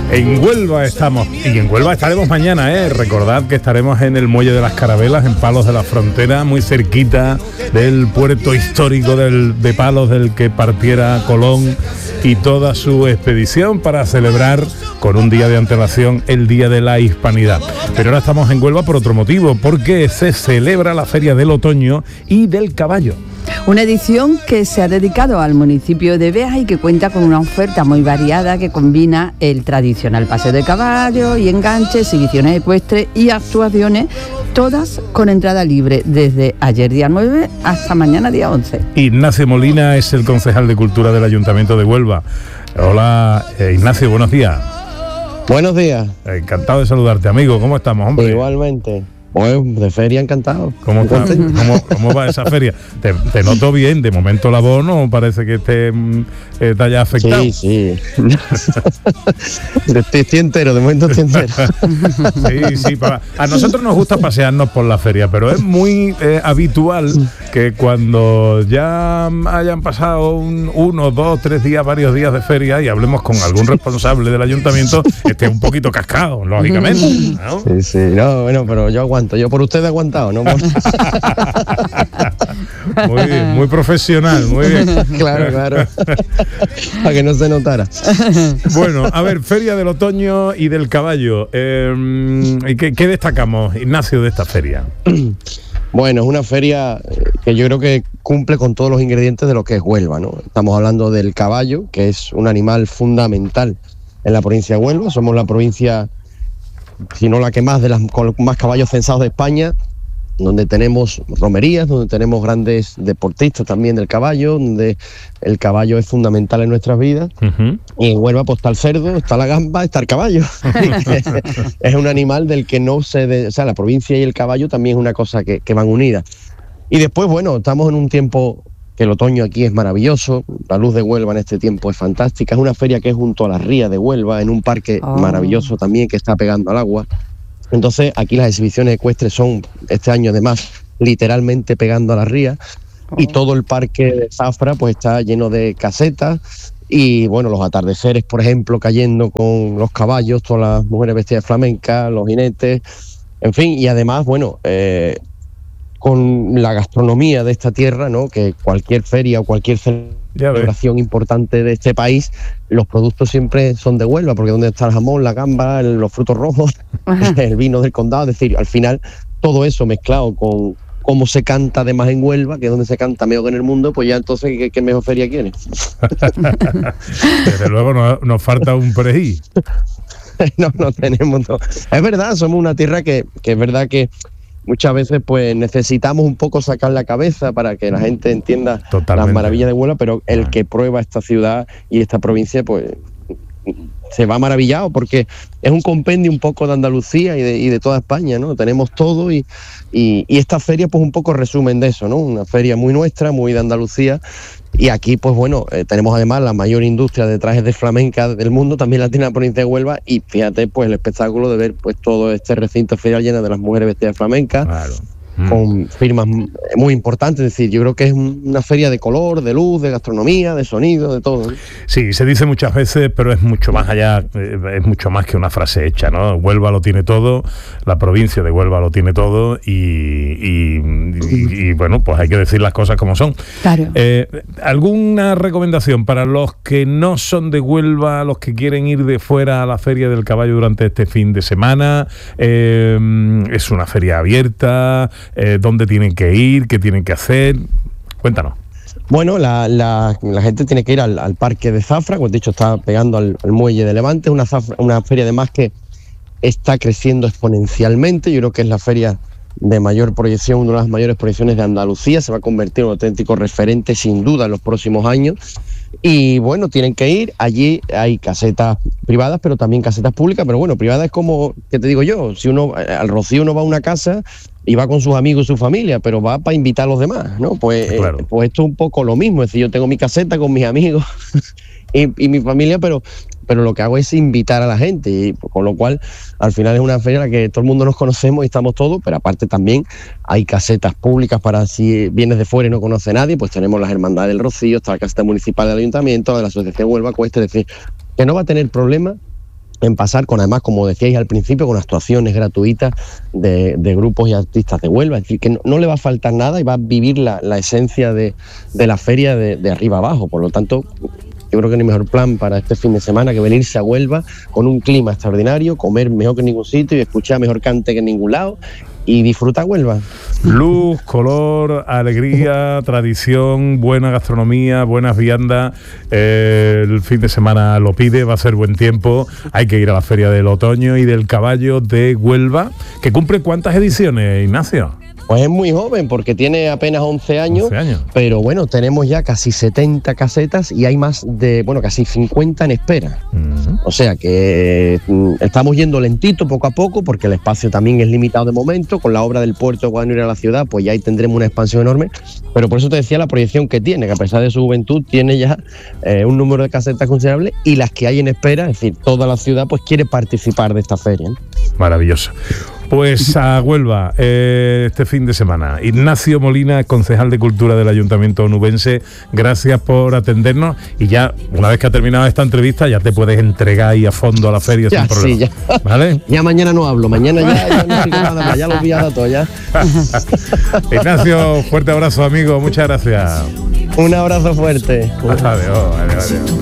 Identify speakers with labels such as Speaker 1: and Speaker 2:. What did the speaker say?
Speaker 1: En Huelva estamos, y en Huelva estaremos mañana, recordad que estaremos en el Muelle de las Carabelas, en Palos de la Frontera, muy cerquita del puerto histórico de Palos, del que partiera Colón y toda su expedición, para celebrar con un día de antelación el Día de la Hispanidad. Pero ahora estamos en Huelva por otro motivo, porque se celebra la Feria del Otoño y del Caballo.
Speaker 2: Una edición que se ha dedicado al municipio de Beas y que cuenta con una oferta muy variada que combina el tradicional paseo de caballo y enganches, exhibiciones ecuestres y actuaciones, todas con entrada libre desde ayer día 9 hasta mañana día 11.
Speaker 1: Ignacio Molina es el concejal de Cultura del Ayuntamiento de Huelva. Hola, Ignacio, buenos días.
Speaker 3: Buenos días.
Speaker 1: Encantado de saludarte, amigo. ¿Cómo estamos, hombre?
Speaker 3: Igualmente. Bueno, de feria encantado.
Speaker 1: ¿Cómo va esa feria? Te noto bien, de momento la voz no parece que te haya afectado.
Speaker 3: Sí. Estoy entero, de momento estoy entero.
Speaker 1: Sí. A nosotros nos gusta pasearnos por la feria, pero es muy habitual que cuando ya hayan pasado 1, 2, 3 días, varios días de feria y hablemos con algún responsable del ayuntamiento, esté un poquito cascado, lógicamente, ¿no?
Speaker 3: Sí, no, bueno, pero yo aguanto. Yo por usted he aguantado, ¿no?
Speaker 1: Muy bien, muy profesional, muy bien.
Speaker 3: Claro. Para que no se notara.
Speaker 1: Bueno, a ver, Feria del Otoño y del Caballo. ¿Qué destacamos, Ignacio, de esta feria?
Speaker 3: Bueno, es una feria que yo creo que cumple con todos los ingredientes de lo que es Huelva, ¿no? Estamos hablando del caballo, que es un animal fundamental en la provincia de Huelva. Somos la provincia, si no la que más, con más caballos censados de España, donde tenemos romerías, donde tenemos grandes deportistas también del caballo, donde el caballo es fundamental en nuestras vidas. Uh-huh. Y en Huelva pues está el cerdo, está la gamba, está el caballo. Es un animal del que no se... O sea, la provincia y el caballo también es una cosa que van unidas. Y después, bueno, estamos en un tiempo que el otoño aquí es maravilloso, la luz de Huelva en este tiempo es fantástica, es una feria que es junto a la ría de Huelva, en un parque maravilloso también que está pegando al agua. Entonces aquí las exhibiciones ecuestres son, este año además, literalmente pegando a la ría, y todo el parque de Zafra pues está lleno de casetas, y bueno, los atardeceres, por ejemplo, cayendo con los caballos, todas las mujeres vestidas de flamenca, los jinetes, en fin, y además, bueno, con la gastronomía de esta tierra, ¿no? Que cualquier feria o cualquier celebración importante de este país, los productos siempre son de Huelva, porque donde está el jamón, la gamba, los frutos rojos, el vino del condado, es decir, al final todo eso mezclado con cómo se canta además en Huelva, que es donde se canta mejor que en el mundo, pues ya entonces, ¿qué mejor feria quiere?
Speaker 1: Desde luego nos falta un perejil.
Speaker 3: No tenemos todo. Es verdad, somos una tierra que es verdad que muchas veces pues necesitamos un poco sacar la cabeza para que la gente entienda las maravillas de Huelva, pero el que prueba esta ciudad y esta provincia pues se va maravillado, porque es un compendio un poco de Andalucía y de toda España, ¿no? Tenemos todo y esta feria pues un poco resumen de eso, ¿no? Una feria muy nuestra, muy de Andalucía, y aquí pues bueno, tenemos además la mayor industria de trajes de flamenca del mundo, también la tiene la provincia de Huelva, y fíjate pues el espectáculo de ver pues todo este recinto ferial lleno de las mujeres vestidas de flamenca. Claro. Con firmas muy importantes, es decir, yo creo que es una feria de color, de luz, de gastronomía, de sonido, de todo, ¿no?
Speaker 1: Sí, se dice muchas veces, pero es mucho más allá, es mucho más que una frase hecha, ¿no? Huelva lo tiene todo, la provincia de Huelva lo tiene todo y bueno, pues hay que decir las cosas como son. Claro. ¿Alguna recomendación para los que no son de Huelva, los que quieren ir de fuera a la Feria del Caballo durante este fin de semana? ¿Es una feria abierta? ¿Dónde tienen que ir? ¿Qué tienen que hacer? Cuéntanos.
Speaker 3: Bueno, la gente tiene que ir al parque de Zafra, como he dicho, está pegando al muelle de Levante, una feria además que está creciendo exponencialmente. Yo creo que es la feria de mayor proyección, una de las mayores proyecciones de Andalucía, se va a convertir en un auténtico referente sin duda en los próximos años. Y bueno, tienen que ir, allí hay casetas privadas, pero también casetas públicas, pero bueno, privadas es como, ¿qué te digo yo? Si uno, al Rocío uno va a una casa y va con sus amigos y su familia, pero va para invitar a los demás, ¿no? Pues, claro. Pues esto es un poco lo mismo, es decir, yo tengo mi caseta con mis amigos y mi familia, pero lo que hago es invitar a la gente, y con lo cual al final es una feria en la que todo el mundo nos conocemos y estamos todos, pero aparte también hay casetas públicas para si vienes de fuera y no conoce a nadie, pues tenemos las Hermandades del Rocío, está la caseta municipal del Ayuntamiento, de la Asociación Huelva Ecuestre, es decir, que no va a tener problema en pasar con, además, como decíais al principio, con actuaciones gratuitas de grupos y artistas de Huelva. Es decir, que no le va a faltar nada y va a vivir la esencia de la feria de arriba abajo. Por lo tanto, yo creo que no hay mejor plan para este fin de semana que venirse a Huelva con un clima extraordinario, comer mejor que en ningún sitio y escuchar mejor cante que en ningún lado y disfrutar Huelva.
Speaker 1: Luz, color, alegría, tradición, buena gastronomía, buenas viandas. El fin de semana lo pide, va a ser buen tiempo. Hay que ir a la Feria del Otoño y del Caballo de Huelva, que cumple ¿cuántas ediciones, Ignacio?
Speaker 3: Pues es muy joven porque tiene apenas 11 años, pero bueno, tenemos ya casi 70 casetas y hay más de, casi 50 en espera. Uh-huh. O sea que estamos yendo lentito poco a poco porque el espacio también es limitado de momento. Con la obra del puerto cuando ir a la ciudad, pues ya ahí tendremos una expansión enorme. Pero por eso te decía la proyección que tiene, que a pesar de su juventud tiene ya un número de casetas considerable y las que hay en espera, es decir, toda la ciudad pues quiere participar de esta feria.
Speaker 1: Maravilloso. Pues a Huelva este fin de semana. Ignacio Molina, concejal de Cultura del Ayuntamiento Onubense, gracias por atendernos y ya, una vez que ha terminado esta entrevista, ya te puedes entregar ahí a fondo a la feria
Speaker 3: ya,
Speaker 1: sin problema.
Speaker 3: Sí, ya. ¿Vale? Ya mañana no hablo, mañana ya no digo nada más, ya lo he todo ya.
Speaker 1: Ignacio, fuerte abrazo, amigo, muchas gracias.
Speaker 3: Un abrazo fuerte.
Speaker 1: Adiós.